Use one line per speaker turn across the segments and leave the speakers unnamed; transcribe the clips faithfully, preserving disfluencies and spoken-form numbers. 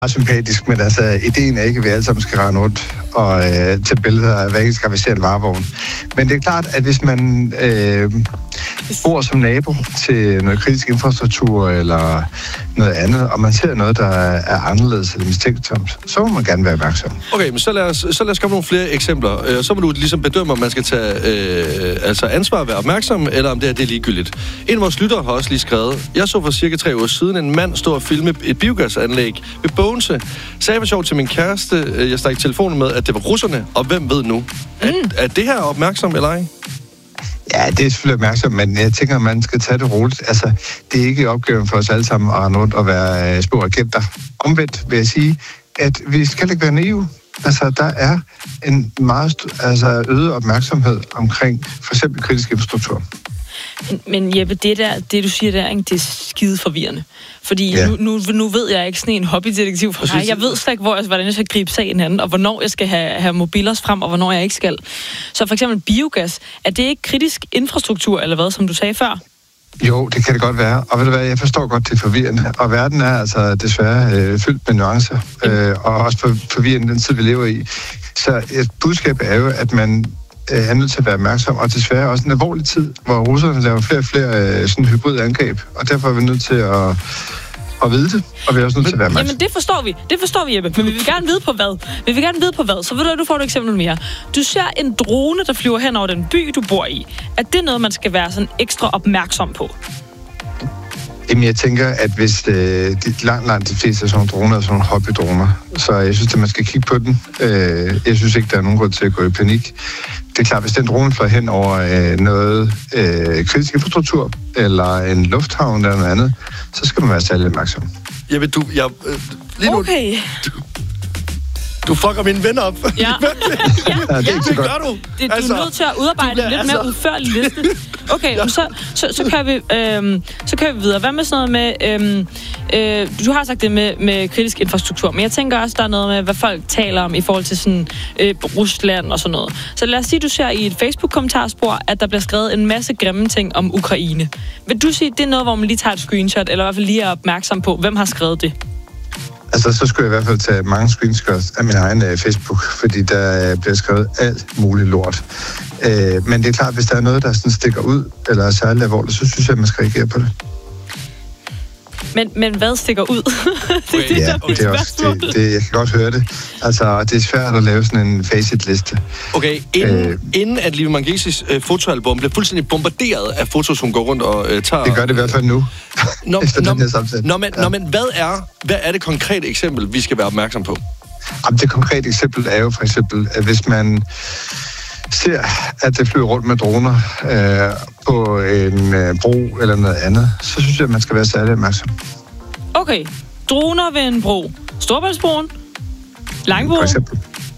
sympatisk, men altså, ideen er ikke, at vi alle sammen skal rende rundt og øh, tage billeder af hver eneste gang, vi ser en varevogn. Men det er klart, at hvis man øh, bor som nabo til noget kritisk infrastruktur eller noget andet, og man ser noget, der er anderledes eller mistænksomt, så må man gerne være opmærksom.
Okay, men så lad os, så lad os komme nogle flere eksempler. Så må du ligesom bedømme, om man skal tage øh, altså ansvar og være opmærksom, eller om det her det er ligegyldigt. En af vores lyttere har også lige skrevet, jeg så for cirka tre uger siden en mand stå og filme et biogasanlæg ved Bogense. Sagde jeg var sjovt til min kæreste, jeg stak telefonen med, at det var russerne, og hvem ved nu? Mm. Er, er det her opmærksom, eller ej?
Ja, det er selvfølgelig opmærksom, men jeg tænker, at man skal tage det roligt. Altså, det er ikke opgaven for os alle sammen at rende rundt og være uh, små agenter. Omvendt vil jeg sige, at vi skal ikke være naive. Altså, der er en meget altså, øget opmærksomhed omkring for eksempel kritisk infrastruktur.
Men Jeppe, det der, det du siger der, det er skide forvirrende. Fordi ja. nu, nu, nu ved jeg ikke sådan en hobbydetektiv fra mig. Jeg ved slet ikke, hvor jeg, hvordan jeg skal gribe sagen an, og hvornår jeg skal have, have mobilers frem, og hvornår jeg ikke skal. Så for eksempel biogas, er det ikke kritisk infrastruktur, eller hvad, som du sagde før?
Jo, det kan det godt være. Og ved du hvad, jeg forstår godt, det er forvirrende. Og verden er altså desværre øh, fyldt med nuancer, øh, og også for, forvirrende den tid, vi lever i. Så et budskab er jo, at man er nødt til at være opmærksom, og desværre også en alvorlig tid, hvor russerne laver flere og flere øh, sådan hybride angreb, og derfor er vi nødt til at, at vide det, og vi er også nødt men, til at være opmærksom.
Jamen det forstår vi, det forstår vi, Jeppe, men vi vil gerne vide på hvad. Vi vil gerne vide på hvad, så ved du, du får et eksempel mere. Du ser en drone, der flyver hen over den by, du bor i. Er det noget, man skal være sådan ekstra opmærksom på?
Jamen, jeg tænker, at hvis øh, de, langt, langt de fleste af sådan nogle droner er sådan nogle hobbydroner, så jeg synes, at man skal kigge på den. Øh, jeg synes ikke, der er nogen grund til at gå i panik. Det er klart, hvis den drone flyver hen over øh, noget øh, kritisk infrastruktur, eller en lufthavn eller noget andet, så skal man være særlig opmærksom.
Jeg ved, du... Jeg, øh, lige nu,
okay.
Du, du fucker mine venner op.
Ja. ja,
ja, det er ikke så godt.
Gør du?
Det, du altså, er nødt til at udarbejde bliver, en lidt altså... mere udførlig liste. Okay, ja. så, så, så, kører vi, øhm, så kører vi videre. Hvad med sådan noget med... Øhm, øh, du har sagt det med, med kritisk infrastruktur, men jeg tænker også, der er noget med, hvad folk taler om i forhold til sådan øh, Rusland og sådan noget. Så lad os sige, du ser i et Facebook-kommentarspor, at der bliver skrevet en masse grimme ting om Ukraine. Vil du sige, det er noget, hvor man lige tager et screenshot, eller i hvert fald lige er opmærksom på, hvem har skrevet det?
Altså, så skulle jeg i hvert fald tage mange screenshots af min egen uh, Facebook, fordi der uh, bliver skrevet alt muligt lort. Uh, men det er klart, hvis der er noget, der sådan stikker ud, eller er særligt alvorligt, så synes jeg, at man skal reagere på det.
Men, men hvad stikker ud? det,
okay. det, ja, det er også, det, det, jeg kan godt høre det. Altså, det er svært at lave sådan en facitliste.
Okay, inden, øh, inden at Liv Mangesis øh, fotoalbum bliver fuldstændig bombarderet af fotos, hun går rundt og øh, tager...
Det gør det i hvert fald nu,
når,
efter
når,
den her samtale.
Når man,
ja.
når man, hvad, er, hvad er det konkrete eksempel, vi skal være opmærksom på?
Jamen, det konkrete eksempel er jo for eksempel, at hvis man ser, at det flyver rundt med droner øh, på en øh, bro eller noget andet, så synes jeg, at man skal være særlig opmærksom.
Okay, droner ved en bro. Storebæltsbroen? Langbroen?
For eksempel.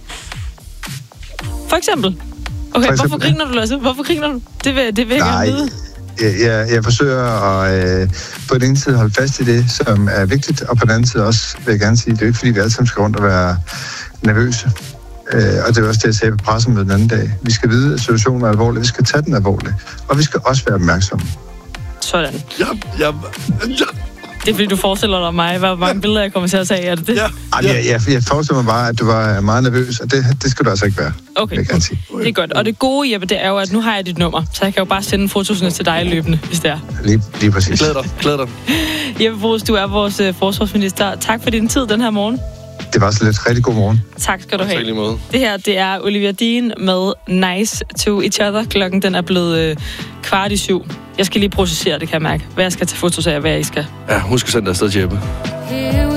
For eksempel? Okay,
For eksempel,
hvorfor griner du, Lasse? Hvorfor griner du? Det vil, det vil jeg gerne vide.
Jeg, jeg, jeg forsøger at øh, på den ene side holde fast i det, som er vigtigt, og på den anden side også vil jeg gerne sige, det er ikke fordi, vi alle sammen skal rundt og være nervøse. Øh, og det er også det, jeg sagde på pressemødet den anden dag. Vi skal vide, at situationen er alvorlig. Vi skal tage den alvorligt. Og vi skal også være opmærksomme.
Sådan.
Ja, ja, ja.
Det er fordi, du forestiller dig mig, hvor mange billeder jeg kommer til at tage. Er det det?
Ja.
Jamen, jeg, jeg, jeg forestiller mig bare, at du var meget nervøs, og det, det skal du altså ikke være.
Okay, det, det er godt. Og det gode, Jeppe, det er jo, at nu har jeg dit nummer, så jeg kan jo bare sende fotosene til dig løbende, hvis det er.
Lige, lige præcis.
Glæder dig, glæder dig.
Jeppe Bruus, du er vores uh, forsvarsminister. Tak for din tid den her morgen.
Det var så lidt. Rigtig god morgen.
Tak skal du have.
Tak lige måde.
Det her, det er Olivia Dean med Nice to Each Other. Klokken den er blevet øh, kvart i syv. Jeg skal lige processere det, kan jeg mærke. Hvad jeg skal tage fotos af, hvad jeg ikke skal.
Ja, husk at sende dig afsted, Jeppe.